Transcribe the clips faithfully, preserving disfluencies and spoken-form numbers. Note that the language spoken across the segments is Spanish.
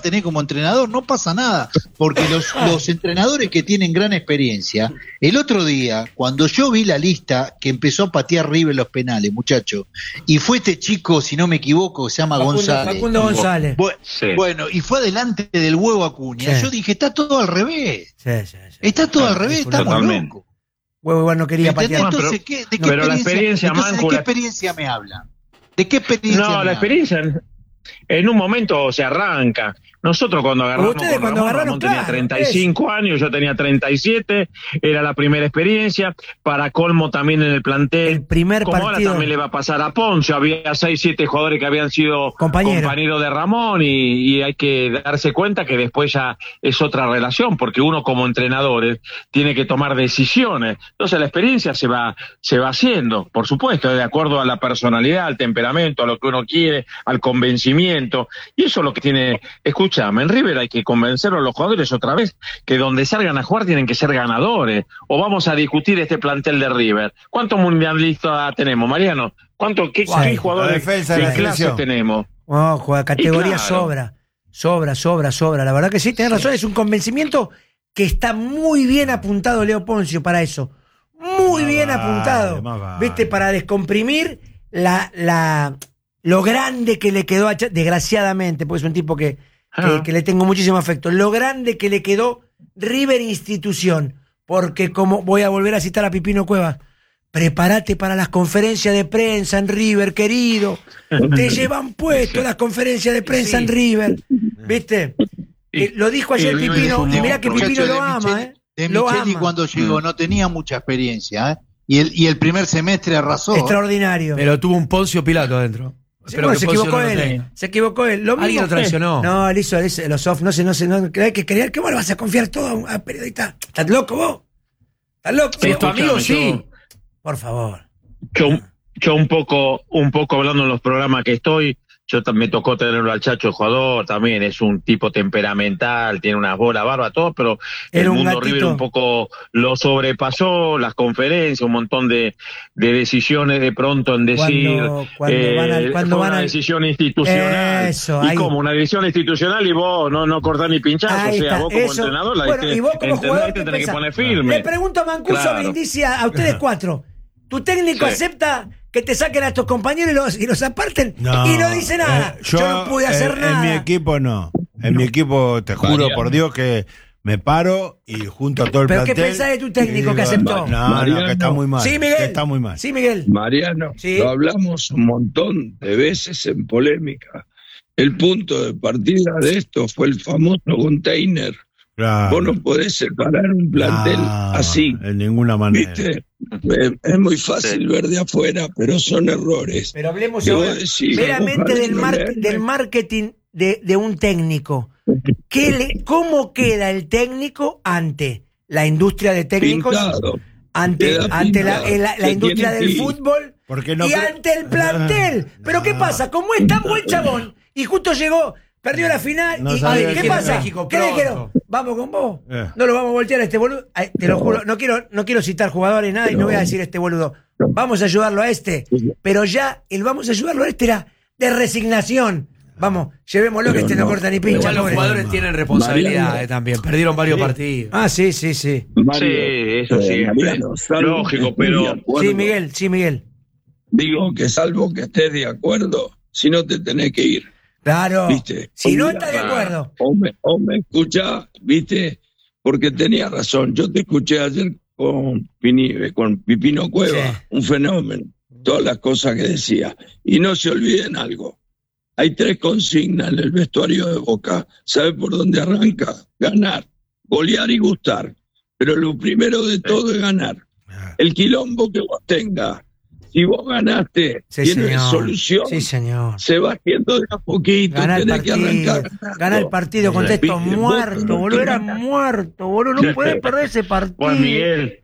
tener como entrenador, no pasa nada, porque los, los entrenadores que tienen gran experiencia, el otro día, cuando yo vi la lista que empezó a patear River los penales, muchachos, y fue este chico, si no me equivoco, se llama Facundo, González. Facundo González. Bueno, Sí. bueno, y fue adelante del huevo Acuña. Sí. Yo dije, está todo al revés. Sí, sí, sí. Está todo Ah, al revés, estamos totalmente. locos. Huevo igual no quería ¿Entendés? patear. Entonces, pero- ¿qué, ¿de qué pero la experiencia, experiencia, entonces, ¿de Manco, qué la- experiencia me hablan? ¿De qué experiencia No, me la hablan? experiencia en, en un momento se arranca. Nosotros cuando agarramos Ustedes con cuando Ramón, agarraron, Ramón tenía claro, treinta y cinco años, yo tenía treinta y siete, era la primera experiencia, para colmo también en el plantel. El primer Como ahora partido. también le va a pasar a Ponce, había seis, siete jugadores que habían sido Compañero. compañeros de Ramón y, y hay que darse cuenta que después ya es otra relación, porque uno como entrenador tiene que tomar decisiones. Entonces la experiencia se va, se va haciendo, por supuesto, de acuerdo a la personalidad, al temperamento, a lo que uno quiere, al convencimiento. Y eso es lo que tiene, escúchame, en River hay que convencer a los jugadores otra vez que donde salgan a jugar tienen que ser ganadores. O vamos a discutir este plantel de River. ¿Cuántos mundialistas tenemos, Mariano? ¿Cuánto, qué, Guay. qué jugadores La defensa de de la clase selección. tenemos? No, juega, categoría Y claro. sobra. Sobra, sobra, sobra. La verdad que sí, tenés razón. Es un convencimiento que está muy bien apuntado Leo Poncio para eso. Muy Más bien vale, apuntado. más vale. ¿Viste? Para descomprimir la, la, lo grande que le quedó a Cha- desgraciadamente, porque es un tipo que, que, Ah. que le tengo muchísimo afecto. Lo grande que le quedó River institución. Porque como voy a volver a citar a Pipino Cuevas, prepárate para las conferencias de prensa en River, querido. Te llevan puesto las conferencias de prensa Sí. en River. ¿Viste? Eh, lo dijo ayer y- Pipino, y mirá que Muchacho, Pipino de lo ama, Micheli- ¿eh? De Lo Micheli ama. cuando llegó no tenía mucha experiencia, ¿eh? Y el, y el primer semestre arrasó. Extraordinario. Pero tuvo un Poncio Pilato adentro. Sí, Espero bueno, que se Poncio equivocó no lo él. tenga. Se equivocó él. Lo Alguien mismo. lo traicionó. No, él hizo, él hizo los off. No sé, no sé. No, hay que creer que vos le vas a confiar todo a un a periodista. ¿Estás loco vos? ¿Estás loco? Si es tu amigo, Escúchame, sí. Por favor. Yo, yo un poco, un poco hablando en los programas que estoy, yo tam- me tocó tenerlo al Chacho, el jugador, también es un tipo temperamental, tiene unas bolas barbas, todo, pero Era el un mundo gatito. River un poco lo sobrepasó, las conferencias, un montón de, de decisiones de pronto en decir, Cuando- cuando van al- cuando fue van una al- decisión institucional. Eso, y ahí. como una decisión institucional y vos no, no cortás ni pinchás, Ahí o sea, está, vos como eso. entrenador la Bueno, diste- y vos como entendés jugador, que ¿qué tenés que pensás? poner firme. Le pregunto a Mancuso, Claro. Brindisi, a, a ustedes cuatro. ¿Tu técnico Sí. acepta que te saquen a tus compañeros y los, y los aparten? No, y no dice nada. eh, yo, no pude hacer en, nada. En mi equipo no. En mi equipo, te juro Mariano. por Dios que me paro y junto a todo el ¿Pero qué plantel. pensás de tu técnico y que aceptó? No, no, Mariano. que está muy mal. Sí, que Miguel. está muy mal. Sí, Miguel. Mariano, Sí. lo hablamos un montón de veces en polémica. El punto de partida de esto fue el famoso container. Claro. Vos no podés separar un plantel No, así. De ninguna manera. ¿Viste? Es, es muy fácil ver de afuera, pero son errores. Pero hablemos ¿Qué ahora vos decís? meramente Ojalá del, no mar- leerme. del marketing de, de un técnico. ¿Qué le- ¿Cómo queda el técnico ante la industria de técnicos? Pintado. Ante, Queda ante la, pintado. la- la Se industria tiene del que ir. fútbol Porque no y cre- ante el plantel. ¿Pero qué No. pasa? Como es tan buen chabón y justo llegó, perdió la final No y sabía ¿qué que pasa? era México ¿Qué le dijeron? pronto. Vamos con vos. Eh. No lo vamos a voltear a este boludo. Ay, te lo juro, no quiero, no quiero citar jugadores nada y no voy a decir este boludo. Vamos a ayudarlo a este. Pero ya el vamos a ayudarlo a este era de resignación. Vamos, llevémoslo que Pero este no, no. corta ni pincha. Igual los pobre. jugadores tienen responsabilidades Mariano. también. Perdieron varios partidos. Ah, sí, sí, sí. Mario, Sí, eso sí, eh, Mariano, salvo lógico, que estés pero- de acuerdo, Sí, Miguel, sí, Miguel. Digo que salvo que estés de acuerdo, si no te tenés que ir. Claro. ¿Viste? Si no Olvidá. estás de acuerdo. O me, o me escuchás, ¿viste? Porque tenía razón. Yo te escuché ayer con, Pini- con Pipino Cueva, Sí. un fenómeno, todas las cosas que decía. Y no se olviden algo. Hay tres consignas en el vestuario de Boca. ¿Sabe por dónde arranca? Ganar, golear y gustar. Pero lo primero de todo es ganar. El quilombo que vos tengas, si vos ganaste, Sí, tienes señor. solución. Sí, señor. Se va haciendo de a poquito. Ganar el tenés que partido. arrancar ganando. Ganar el partido con ¿Viste? texto Vos muerto, tenés boludo. que Era ganar. muerto, boludo. No puedes perder ese partido. Juan Miguel,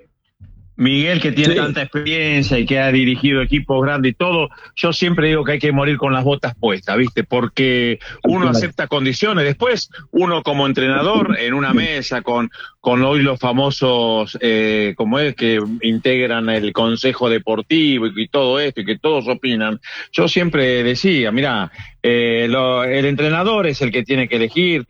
Miguel que tiene Sí. tanta experiencia y que ha dirigido equipos grandes y todo, yo siempre digo que hay que morir con las botas puestas, ¿viste? Porque uno Claro. acepta condiciones. Después, uno como entrenador en una mesa con, con hoy los famosos, eh, como es, que integran el consejo deportivo y, y todo esto y que todos opinan, yo siempre decía, mira, eh, lo- el entrenador es el que tiene que elegir.